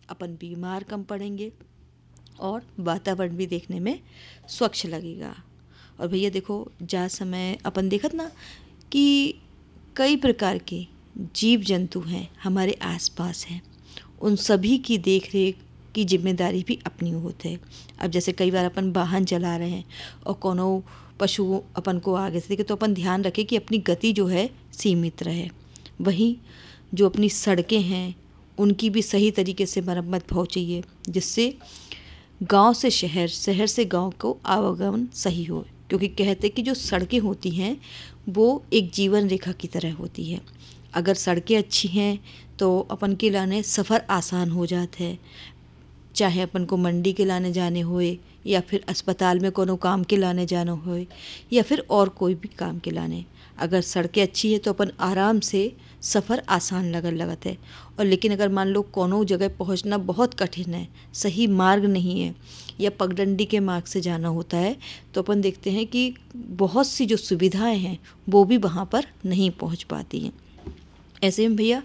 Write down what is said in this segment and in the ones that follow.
अपन बीमार कम पड़ेंगे और वातावरण भी देखने में स्वच्छ लगेगा। और भैया देखो, जा समय अपन देखत ना कि कई प्रकार के जीव जंतु हैं हमारे आसपास हैं, उन सभी की देख रेख की जिम्मेदारी भी अपनी होती है। अब जैसे कई बार अपन वाहन चला रहे हैं और कोनो पशु अपन को आगे से देखे तो अपन ध्यान रखें कि अपनी गति जो है सीमित रहे। वहीं जो अपनी सड़कें हैं उनकी भी सही तरीके से मरम्मत हो चाहिए, जिससे गांव से शहर, शहर से गांव को आवागमन सही हो। क्योंकि कहते कि जो सड़कें होती हैं वो एक जीवन रेखा की तरह होती है। अगर सड़कें अच्छी हैं तो अपन के लाने सफ़र आसान हो जाता है, चाहे अपन को मंडी के लाने जाने होए या फिर अस्पताल में कोनो काम के लाने जाना होए या फिर और कोई भी काम के लाने। अगर सड़कें अच्छी है तो अपन आराम से सफ़र आसान लगत है। और लेकिन अगर मान लो कोनो जगह पहुंचना बहुत कठिन है, सही मार्ग नहीं है या पगडंडी के मार्ग से जाना होता है, तो अपन देखते हैं कि बहुत सी जो सुविधाएं हैं वो भी वहाँ पर नहीं पहुँच पाती हैं। ऐसे में भैया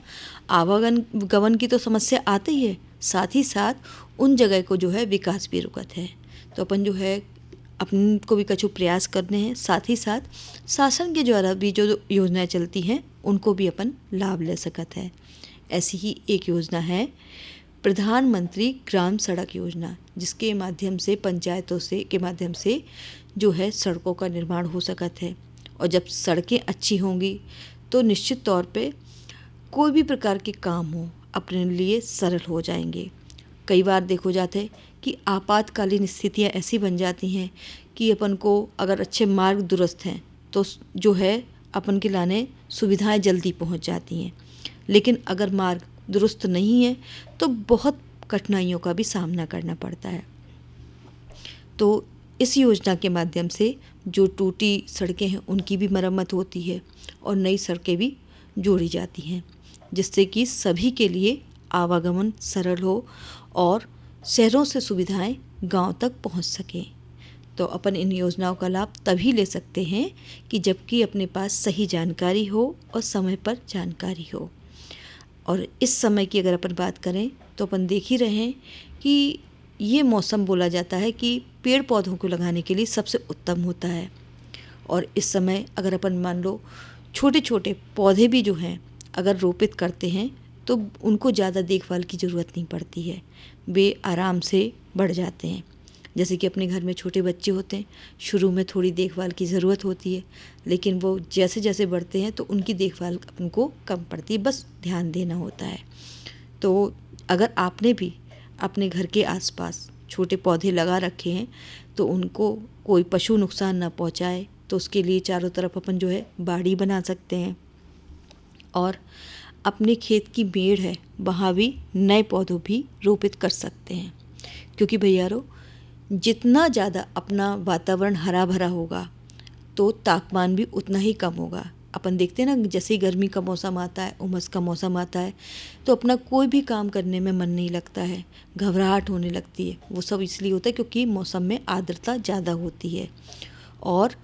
आवागमन की तो समस्या आती ही है, साथ ही साथ उन जगह को जो है विकास भी रुकत है। तो अपन जो है अपन को भी कछु प्रयास करने हैं, साथ ही साथ शासन के द्वारा भी जो योजनाएं चलती हैं उनको भी अपन लाभ ले सकत है। ऐसी ही एक योजना है प्रधानमंत्री ग्राम सड़क योजना, जिसके माध्यम से पंचायतों से के माध्यम से जो है सड़कों का निर्माण हो सकत है। और जब सड़कें अच्छी होंगी तो निश्चित तौर पे कोई भी प्रकार के काम हो अपने लिए सरल हो जाएंगे। कई बार देखो जाते हैं कि आपातकालीन स्थितियां ऐसी बन जाती हैं कि अपन को अगर अच्छे मार्ग दुरुस्त हैं तो जो है अपन के लाने सुविधाएं जल्दी पहुंच जाती हैं। लेकिन अगर मार्ग दुरुस्त नहीं है तो बहुत कठिनाइयों का भी सामना करना पड़ता है। तो इस योजना के माध्यम से जो टूटी सड़कें हैं उनकी भी मरम्मत होती है और नई सड़कें भी जोड़ी जाती हैं, जिससे कि सभी के लिए आवागमन सरल हो और शहरों से सुविधाएं गांव तक पहुंच सकें। तो अपन इन योजनाओं का लाभ तभी ले सकते हैं कि जबकि अपने पास सही जानकारी हो और समय पर जानकारी हो। और इस समय की अगर अपन बात करें तो अपन देख ही रहे हैं कि ये मौसम बोला जाता है कि पेड़ पौधों को लगाने के लिए सबसे उत्तम होता है। और इस समय अगर अपन मान लो छोटे छोटे पौधे भी जो हैं अगर रोपित करते हैं तो उनको ज़्यादा देखभाल की ज़रूरत नहीं पड़ती है, वे आराम से बढ़ जाते हैं। जैसे कि अपने घर में छोटे बच्चे होते हैं, शुरू में थोड़ी देखभाल की ज़रूरत होती है, लेकिन वो जैसे जैसे बढ़ते हैं तो उनकी देखभाल अपन को कम पड़ती है, बस ध्यान देना होता है। तो अगर आपने भी अपने घर के आसपास छोटे पौधे लगा रखे हैं तो उनको कोई पशु नुकसान ना पहुंचाए, तो उसके लिए चारों तरफ अपन जो है बाड़ी बना सकते हैं। और अपने खेत की मेड़ है वहाँ भी नए पौधों भी रोपित कर सकते हैं। क्योंकि भैयारो, जितना ज़्यादा अपना वातावरण हरा भरा होगा तो तापमान भी उतना ही कम होगा। अपन देखते हैं ना, जैसे ही गर्मी का मौसम आता है, उमस का मौसम आता है, तो अपना कोई भी काम करने में मन नहीं लगता है, घबराहट होने लगती है। वो सब इसलिए होता है क्योंकि मौसम में आर्द्रता ज़्यादा होती है। और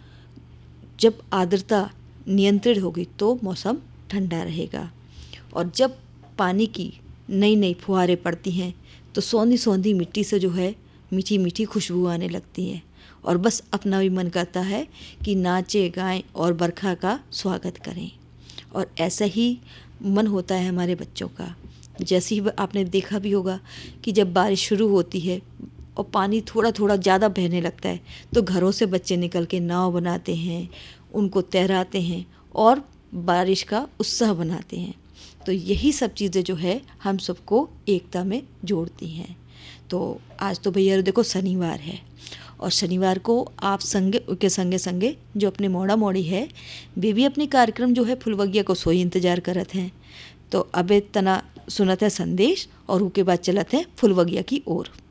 जब आर्द्रता नियंत्रित होगी तो मौसम ठंडा रहेगा। और जब पानी की नई नई फुहारें पड़ती हैं तो सौंधी सौंधी मिट्टी से जो है मीठी मीठी खुशबू आने लगती है और बस अपना भी मन करता है कि नाचे गाएं और बरखा का स्वागत करें। और ऐसा ही मन होता है हमारे बच्चों का। जैसे ही आपने देखा भी होगा कि जब बारिश शुरू होती है और पानी थोड़ा थोड़ा ज़्यादा बहने लगता है तो घरों से बच्चे निकल के नाव बनाते हैं, उनको तैराते हैं और बारिश का उत्साह बनाते हैं। तो यही सब चीज़ें जो है हम सबको एकता में जोड़ती हैं। तो आज तो भैया देखो शनिवार है और शनिवार को आप संगे जो अपने मोड़ा मोड़ी है वे भी अपने कार्यक्रम जो है फुलवगिया को सोई इंतजार करत हैं। तो अबे तना सुनत है संदेश और उसके बाद चलत है फुलवगिया की ओर।